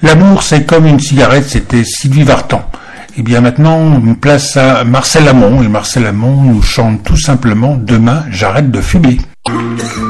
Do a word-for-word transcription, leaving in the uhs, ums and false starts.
L'amour, c'est comme une cigarette, c'était Sylvie Vartan. Et bien maintenant, une place à Marcel Amont, et Marcel Amont nous chante tout simplement « Demain, j'arrête de fumer ».